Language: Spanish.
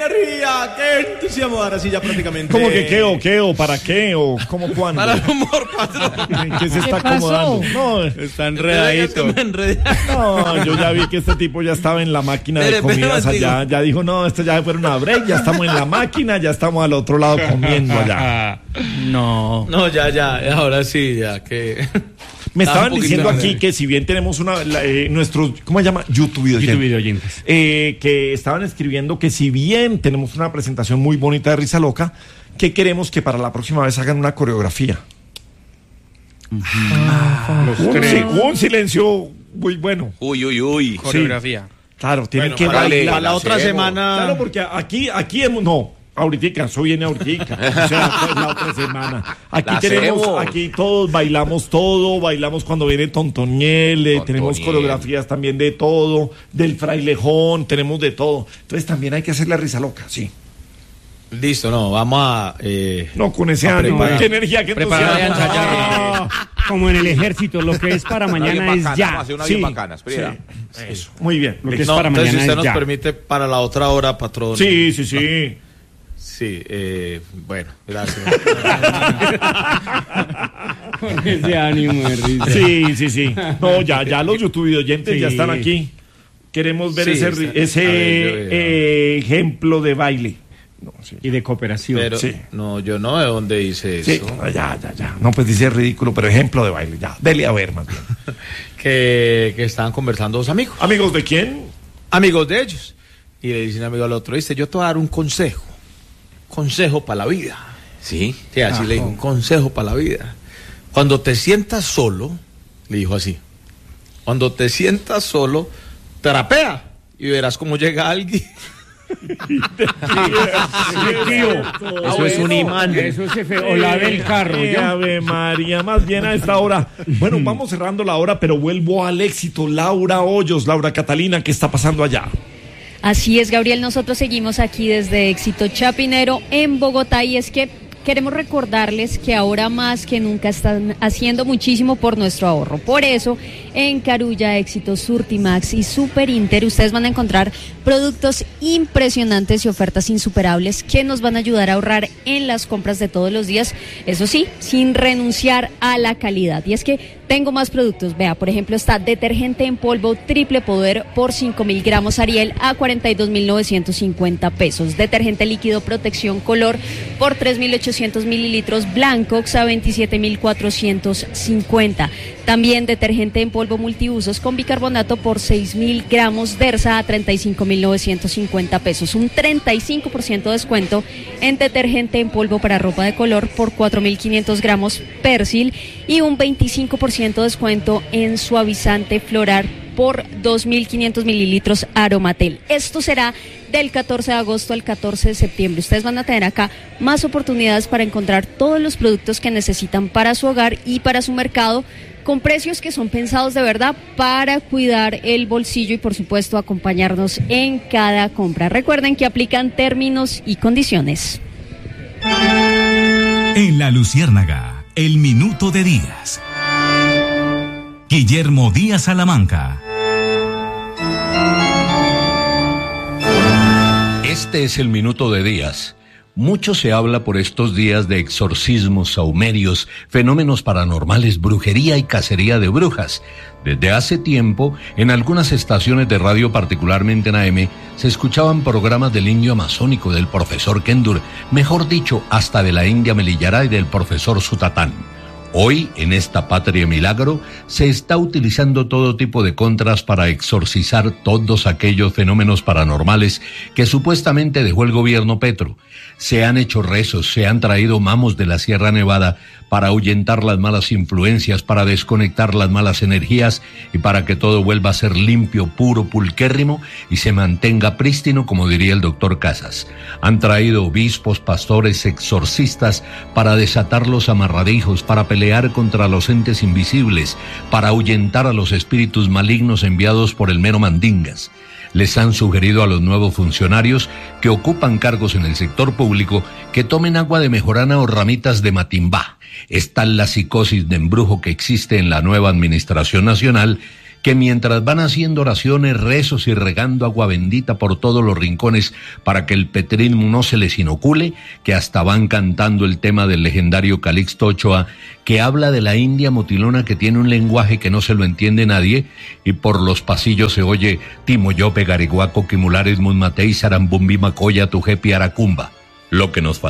energía! ¡Qué entusiasmo! Ahora sí, ya prácticamente. ¿Cómo que qué o para qué o cómo cuándo? Para el humor, patrón. ¿En qué se está acomodando? No, está enredadito. No, yo ya vi que este tipo ya estaba en la máquina de comidas allá. Ya dijo, no, esto ya fue una break, ya estamos en la máquina, ya estamos al otro lado comiendo allá. No, ya, ahora sí, ya que... Me estaban diciendo aquí que si bien tenemos nuestros, ¿cómo se llama? YouTube oyentes. Que estaban escribiendo que si bien tenemos una presentación muy bonita de Risa Loca, que queremos que para la próxima vez hagan una coreografía. Un silencio muy bueno. Uy. Coreografía. Sí. Claro, tienen que bailar. Para la otra semana. Claro, porque aquí hemos, no. Ahorita, eso viene ahorita, o sea, pues la otra semana. Aquí todos bailamos cuando viene Tontoniel, tenemos coreografías también de todo, del frailejón, tenemos de todo. Entonces también hay que hacer la Risa Loca, sí. Listo, no, vamos a... no, con ese ánimo, qué energía, qué entusiasmo. Como en el ejército, lo que es para mañana es ya. Sí, bacanas, eso, muy bien. Lo que es para mañana si usted es nos ya. permite para la otra hora, patrón. Sí. Sí, bueno, gracias. Con ese ánimo de risa. Sí. No, ya los YouTube oyentes ya están aquí. Queremos ver ese ejemplo de baile. No, y de cooperación. Pero, no, yo no de dónde dice eso. Sí, ya. No, pues dice ridículo, pero ejemplo de baile, ya. Dele a ver, más bien. que estaban conversando dos amigos. ¿Amigos de quién? Amigos de ellos. Y le dice un amigo al otro, dice, yo te voy a dar un consejo para la vida. Sí. Sí, así le dijo, un consejo para la vida. Cuando te sientas solo, le dijo así, cuando te sientas solo, trapea y verás cómo llega alguien. Eso es un imán. Eso es o la del carro. Ave María, más bien a esta hora. Bueno, vamos cerrando la hora, pero vuelvo al éxito. Laura Hoyos, Laura Catalina, ¿qué está pasando allá? Así es, Gabriel, nosotros seguimos aquí desde Éxito Chapinero en Bogotá y es que queremos recordarles que ahora más que nunca están haciendo muchísimo por nuestro ahorro. Por eso, en Carulla, Éxito, Surtimax y Super Inter, ustedes van a encontrar productos impresionantes y ofertas insuperables que nos van a ayudar a ahorrar en las compras de todos los días. Eso sí, sin renunciar a la calidad. Y es que tengo más productos. Vea, por ejemplo, está detergente en polvo triple poder por 5.000 gramos Ariel a 42.950 pesos. Detergente líquido protección color por 3.800 mililitros Blancox a 27.450. También detergente en polvo multiusos con bicarbonato por 6.000 gramos Dersa a 35.950 pesos. Un 35% de descuento en detergente en polvo para ropa de color por 4.500 gramos Persil y un 25% de descuento en suavizante floral por 2.500 mililitros Aromatel. Esto será del 14 de agosto al 14 de septiembre. Ustedes van a tener acá más oportunidades para encontrar todos los productos que necesitan para su hogar y para su mercado, con precios que son pensados de verdad para cuidar el bolsillo y, por supuesto, acompañarnos en cada compra. Recuerden que aplican términos y condiciones. En La Luciérnaga, el minuto de Díaz. Guillermo Díaz Salamanca. Este es el minuto de Díaz. Mucho se habla por estos días de exorcismos, saumerios, fenómenos paranormales, brujería y cacería de brujas. Desde hace tiempo, en algunas estaciones de radio, particularmente en AM, se escuchaban programas del indio amazónico, del profesor Kendur, mejor dicho, hasta de la India Melillará y del profesor Sutatán. Hoy, en esta patria milagro, se está utilizando todo tipo de contras para exorcizar todos aquellos fenómenos paranormales que supuestamente dejó el gobierno Petro. Se han hecho rezos, se han traído mamos de la Sierra Nevada para ahuyentar las malas influencias, para desconectar las malas energías y para que todo vuelva a ser limpio, puro, pulquérrimo y se mantenga prístino, como diría el doctor Casas. Han traído obispos, pastores, exorcistas para desatar los amarradijos, para pelear contra los entes invisibles, para ahuyentar a los espíritus malignos enviados por el mero Mandingas. Les han sugerido a los nuevos funcionarios que ocupan cargos en el sector público que tomen agua de mejorana o ramitas de matimbá. Es tal la psicosis de embrujo que existe en la nueva administración nacional que mientras van haciendo oraciones, rezos y regando agua bendita por todos los rincones para que el petrismo no se les inocule, que hasta van cantando el tema del legendario Calixto Ochoa, que habla de la India motilona que tiene un lenguaje que no se lo entiende nadie, y por los pasillos se oye Timoyope, Gariguaco, Quimulares, Munmatei, Sarambumbi, Macoya, Tujepi, Aracumba. Lo que nos falta